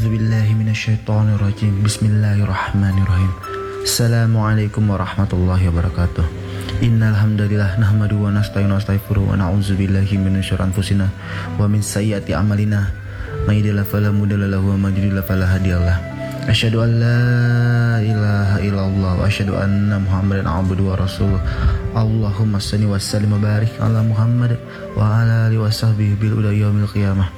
A'udzubillahi minasyaitonirrajim. Bismillahirrahmanirrahim. Assalamualaikum warahmatullahi wabarakatuh. Innal hamdalillah nahmaduhu wa nasta'inu wa nastaghfiruh wa na'udzubillahi min syururi anfusina wa min sayyiati a'malina. May yahdihillahu fala mudilla lahu wa may yudlil fala hadiyalah. Asyhadu an la ilaha illallah wa asyhadu anna Muhammadan abduhu wa rasuluh. Allahumma shalli wa sallim wa barik ala Muhammad wa ala alihi wa sahbihi bil huda yaumil qiyamah.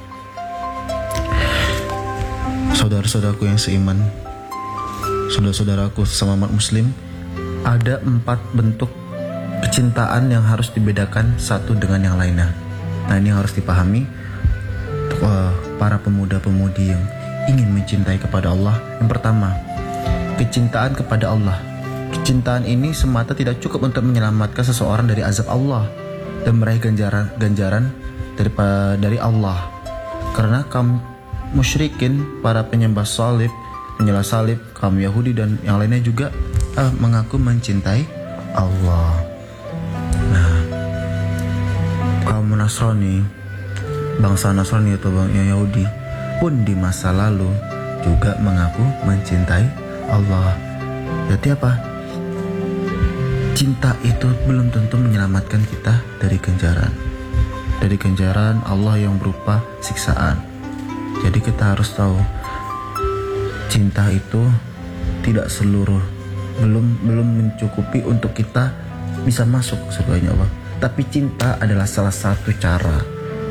Saudara-saudaraku yang seiman, saudara-saudaraku sesama umat muslim, ada 4 bentuk kecintaan yang harus dibedakan satu dengan yang lainnya. Nah, ini harus dipahami para pemuda-pemudi yang ingin mencintai kepada Allah. Yang pertama, kecintaan kepada Allah. Kecintaan ini semata tidak cukup untuk menyelamatkan seseorang dari azab Allah dan meraih ganjaran dari Allah. Karena kaum musyrikin, para penyembah salib, penyembah salib, kaum Yahudi dan yang lainnya juga mengaku mencintai Allah. Nah, kaum Nasrani, bangsa Nasrani atau bangsa Yahudi pun di masa lalu juga mengaku mencintai Allah. Jadi apa? Cinta itu belum tentu menyelamatkan kita dari ganjaran Allah yang berupa siksaan. Jadi kita harus tahu, cinta itu tidak seluruh, belum mencukupi untuk kita bisa masuk ke surganya Allah. Tapi cinta adalah salah satu cara.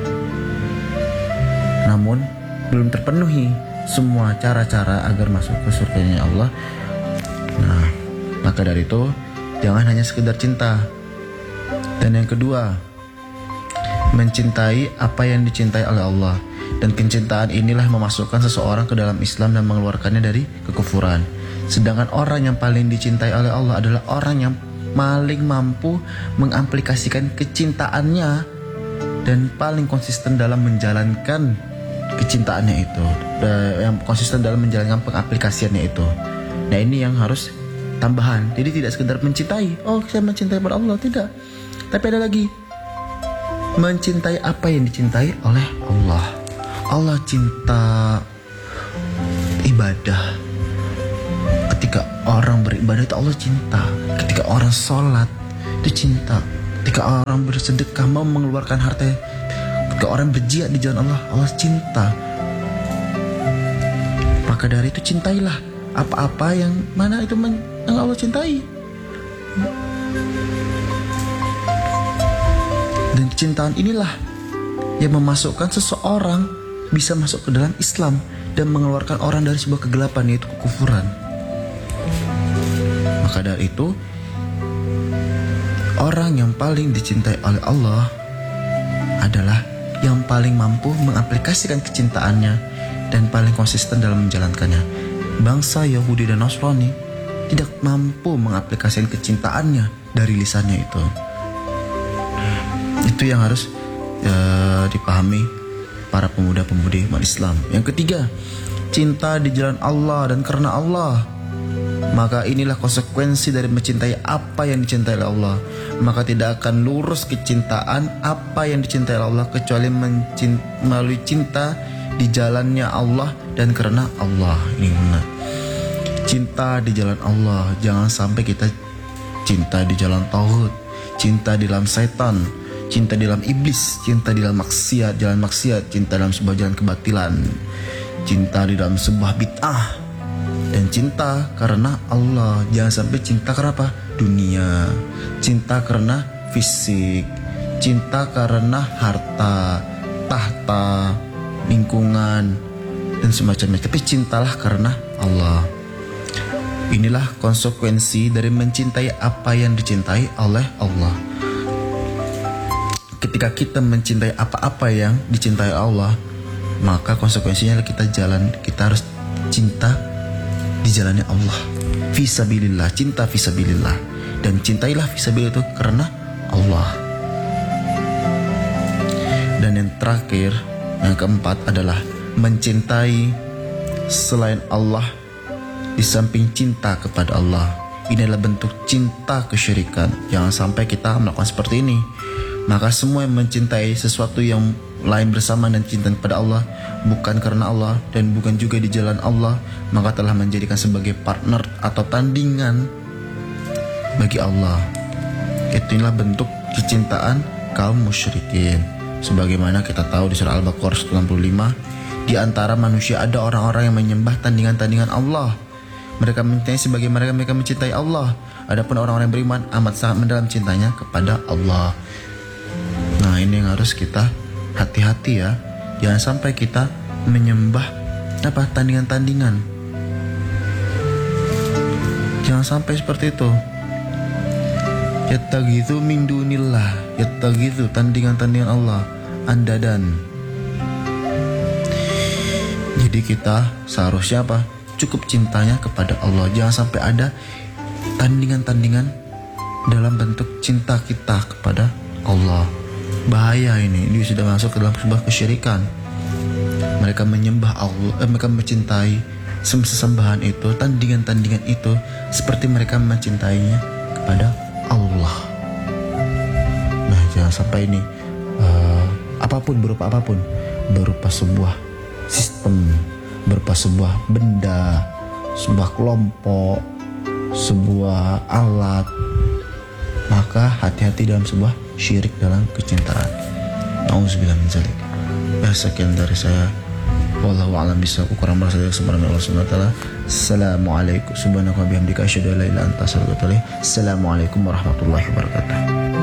Namun belum terpenuhi semua cara-cara agar masuk ke surganya Allah. Nah, maka dari itu jangan hanya sekedar cinta. Dan yang kedua, mencintai apa yang dicintai oleh Allah. Dan kecintaan inilah memasukkan seseorang ke dalam Islam dan mengeluarkannya dari kekufuran. Sedangkan orang yang paling dicintai oleh Allah adalah orang yang paling mampu mengaplikasikan kecintaannya dan paling konsisten dalam menjalankan kecintaannya itu, yang konsisten dalam menjalankan pengaplikasiannya itu. Nah, ini yang harus tambahan. Jadi tidak sekedar mencintai, oh saya mencintai pada Allah, tidak. Tapi ada lagi, mencintai apa yang dicintai oleh Allah. Allah cinta ibadah. Ketika orang beribadah itu Allah cinta. Ketika orang sholat itu cinta. Ketika orang bersedekah, mau mengeluarkan harta, ketika orang berjihad di jalan Allah, Allah cinta. Maka dari itu cintailah apa-apa yang mana itu yang Allah cintai. Dan kecintaan inilah yang memasukkan seseorang bisa masuk ke dalam Islam dan mengeluarkan orang dari sebuah kegelapan, yaitu kekufuran. Maka dari itu, orang yang paling dicintai oleh Allah adalah yang paling mampu mengaplikasikan kecintaannya dan paling konsisten dalam menjalankannya. Bangsa Yahudi dan Nasrani tidak mampu mengaplikasikan kecintaannya dari lisannya itu. Itu yang harus dipahami para pemuda-pemudi umat Islam. Yang ketiga, cinta di jalan Allah dan karena Allah. Maka inilah konsekuensi dari mencintai apa yang dicintai oleh Allah. Maka tidak akan lurus kecintaan apa yang dicintai oleh Allah kecuali melalui cinta di jalannya Allah dan karena Allah. Ini benar. Cinta di jalan Allah. Jangan sampai kita cinta di jalan tauhid, cinta di dalam setan, cinta di dalam iblis, cinta di dalam maksiat, jalan maksiat, cinta dalam sebuah jalan kebatilan, cinta di dalam sebuah bid'ah, dan cinta karena Allah. Jangan sampai cinta karena apa? Dunia, cinta karena fisik, cinta karena harta, tahta, lingkungan, dan semacamnya. Tapi cintalah karena Allah. Inilah konsekuensi dari mencintai apa yang dicintai oleh Allah. Ketika kita mencintai apa-apa yang dicintai Allah, maka konsekuensinya kita harus cinta di jalannya Allah. Fisabilillah, cinta fisabilillah. Dan cintailah fisabilillah itu karena Allah. Dan yang terakhir, yang keempat adalah mencintai selain Allah di samping cinta kepada Allah. Ini adalah bentuk cinta kesyirikan. Jangan sampai kita melakukan seperti ini. Maka semua yang mencintai sesuatu yang lain bersama dan cinta kepada Allah bukan karena Allah dan bukan juga di jalan Allah, maka telah menjadikan sebagai partner atau tandingan bagi Allah. Itulah bentuk kecintaan kaum musyrikin. Sebagaimana kita tahu di surah Al-Baqarah 95, di antara manusia ada orang-orang yang menyembah tandingan-tandingan Allah. Mereka mencintai sebagaimana mereka mencintai Allah. Adapun orang-orang yang beriman amat sangat mendalam cintanya kepada Allah. Nah, ini yang harus kita hati-hati ya. Jangan sampai kita menyembah tandingan-tandingan. Jangan sampai seperti itu. Yattaghitsu min dunillah, yattaghitsu tandingan-tandingan Allah, andadan. Jadi kita seharusnya cukup cintanya kepada Allah. Jangan sampai ada tandingan-tandingan dalam bentuk cinta kita kepada Allah. Bahaya ini sudah masuk ke dalam sebuah kesyirikan. Mereka menyembah Allah, mereka mencintai sesembahan itu, tandingan-tandingan itu seperti mereka mencintainya kepada Allah. Nah, jangan sampai ini berupa apapun, berupa sebuah sistem, berupa sebuah benda, sebuah kelompok, sebuah alat, maka hati-hati dalam sebuah syirik dalam kecintaan. Nauzubillah min dzalik. Sekian dari saya. Wallahu a'lam bishawab. Kurang merasa sempurna Allah Subhanahu wa taala. Assalamualaikum subhanaka wa bihamdika asyhadu an la ilaha illa anta astaghfiruka wa atubu ilaik. Assalamualaikum warahmatullahi wabarakatuh.